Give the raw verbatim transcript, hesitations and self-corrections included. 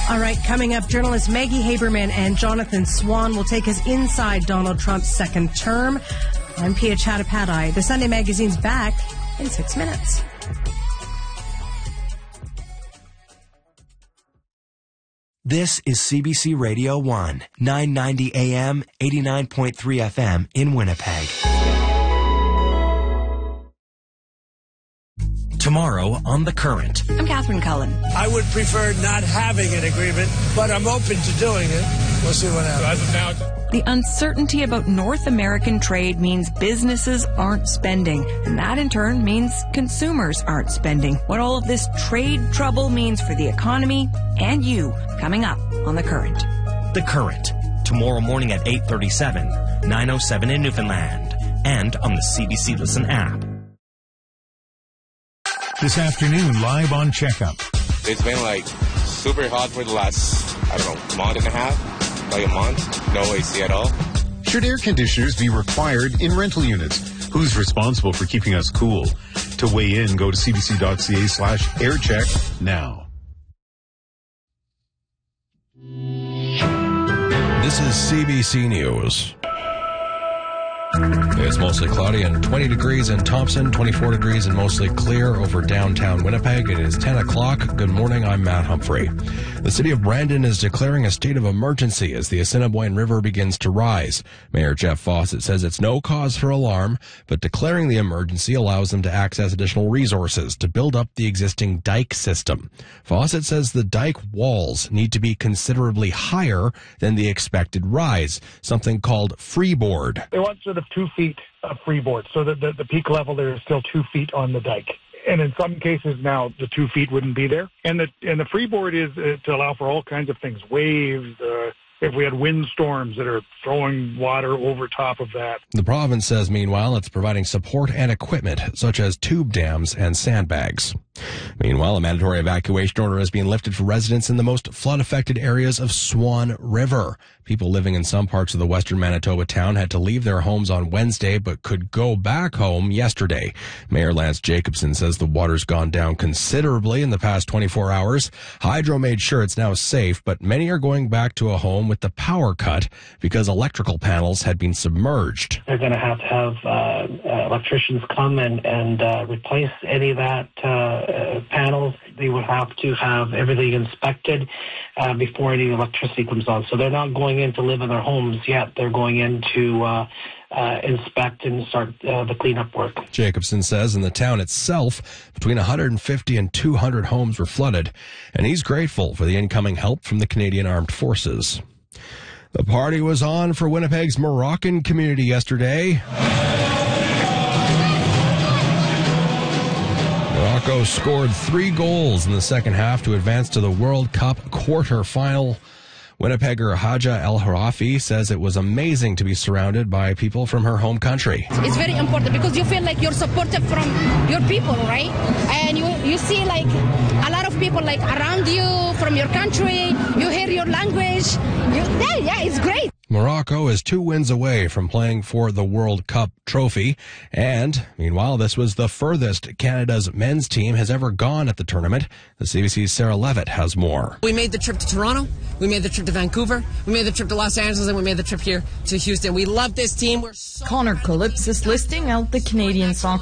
All right, coming up, journalists Maggie Haberman and Jonathan Swan will take us inside Donald Trump's second term. I'm Pia Chattopadhyay. The Sunday Magazine's back in six minutes. This is C B C Radio one, nine ninety A M, eighty-nine point three F M in Winnipeg. Tomorrow on The Current. I'm Catherine Cullen. I would prefer not having an agreement, but I'm open to doing it. We'll see what happens. The uncertainty about North American trade means businesses aren't spending, and that in turn means consumers aren't spending. What all of this trade trouble means for the economy and you, coming up on The Current. The Current, tomorrow morning at eight thirty-seven, nine oh seven in Newfoundland, and on the C B C Listen app. This afternoon, live on Checkup. It's been like super hot for the last, I don't know, month and a half, like a month. No A C at all. Should air conditioners be required in rental units? Who's responsible for keeping us cool? To weigh in, go to cbc.ca slash aircheck now. This is C B C News. It's mostly cloudy and twenty degrees in Thompson, twenty-four degrees and mostly clear over downtown Winnipeg. It is ten o'clock. Good morning, I'm Matt Humphrey. The city of Brandon is declaring a state of emergency as the Assiniboine River begins to rise. Mayor Jeff Fawcett says it's no cause for alarm, but declaring the emergency allows them to access additional resources to build up the existing dike system. Fawcett says the dike walls need to be considerably higher than the expected rise, something called freeboard. They want sort of two feet of freeboard, so that the, the peak level there is still two feet on the dike. And in some cases now, the two feet wouldn't be there. And the and the freeboard is uh, to allow for all kinds of things, waves, uh, if we had windstorms that are throwing water over top of that. The province says, meanwhile, it's providing support and equipment, such as tube dams and sandbags. Meanwhile, a mandatory evacuation order has been lifted for residents in the most flood-affected areas of Swan River. People living in some parts of the western Manitoba town had to leave their homes on Wednesday, but could go back home yesterday. Mayor Lance Jacobson says the water's gone down considerably in the past twenty-four hours. Hydro made sure it's now safe, but many are going back to a home with the power cut because electrical panels had been submerged. They're going to have to have uh, uh, electricians come and, and uh, replace any of that uh, uh, panels. They would have to have everything inspected uh, before any electricity comes on. So they're not going in to live in their homes yet. They're going in to uh, uh, inspect and start uh, the cleanup work. Jacobson says in the town itself, between one hundred fifty and two hundred homes were flooded, and he's grateful for the incoming help from the Canadian Armed Forces. The party was on for Winnipeg's Moroccan community yesterday. Morocco scored three goals in the second half to advance to the World Cup quarterfinal. Winnipegger Haja El Harafi says it was amazing to be surrounded by people from her home country. It's very important because you feel like you're supported from your people, right? And you, you see like a lot of people like around you from your country. You hear your language. You, yeah, yeah, it's great. Morocco is two wins away from playing for the World Cup trophy. And, meanwhile, this was the furthest Canada's men's team has ever gone at the tournament. The C B C's Sarah Levitt has more. We made the trip to Toronto. We made the trip to Vancouver. We made the trip to Los Angeles, and we made the trip here to Houston. We love this team. We're so Connor Kulitz is listing out the Canadian soccer